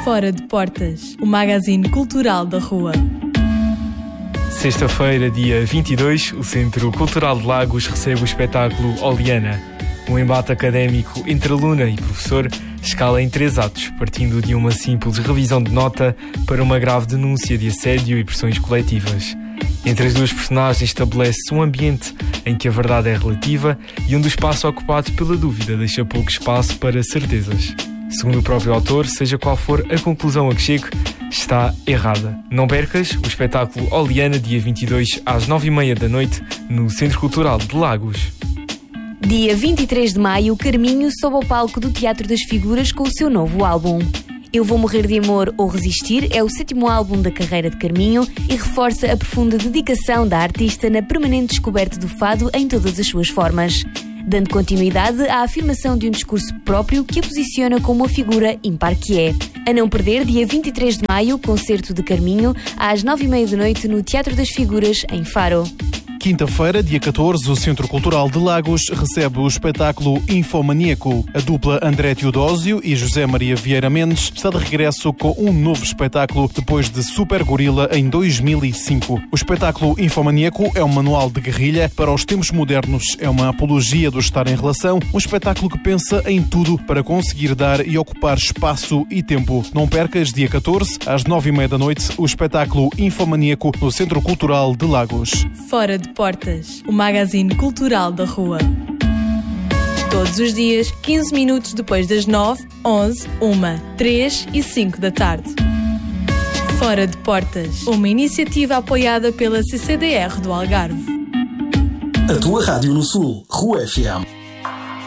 Fora de Portas, o magazine cultural da rua. Sexta-feira, dia 22, o Centro Cultural de Lagos recebe o espetáculo Oliana. Um embate académico entre aluna e professor escala em 3 atos, partindo de uma simples revisão de nota para uma grave denúncia de assédio e pressões coletivas. Entre as duas personagens estabelece-se um ambiente em que a verdade é relativa e onde o espaço ocupado pela dúvida deixa pouco espaço para certezas. Segundo o próprio autor, seja qual for a conclusão a que chegue, está errada. Não percas o espetáculo Oliana, dia 22 às 9h30 da noite, no Centro Cultural de Lagos. Dia 23 de maio, Carminho sobe ao palco do Teatro das Figuras com o seu novo álbum. Eu Vou Morrer de Amor ou Resistir é o 7º álbum da carreira de Carminho e reforça a profunda dedicação da artista na permanente descoberta do fado em todas as suas formas, dando continuidade à afirmação de um discurso próprio que a posiciona como a figura ímpar que é. A não perder, dia 23 de maio, concerto de Carminho, às 9h30 da noite no Teatro das Figuras, em Faro. Quinta-feira, dia 14, o Centro Cultural de Lagos recebe o espetáculo Infomaníaco. A dupla André Teodósio e José Maria Vieira Mendes está de regresso com um novo espetáculo depois de Super Gorila em 2005. O espetáculo Infomaníaco é um manual de guerrilha para os tempos modernos. É uma apologia do estar em relação, um espetáculo que pensa em tudo para conseguir dar e ocupar espaço e tempo. Não percas, dia 14, às 9h30 da noite, o espetáculo Infomaníaco no Centro Cultural de Lagos. Fora de Portas, o magazine cultural da rua. Todos os dias, 15 minutos depois das 9, 11, 1, 3 e 5 da tarde. Fora de Portas, uma iniciativa apoiada pela CCDR do Algarve. A tua rádio no Sul, Rua FM.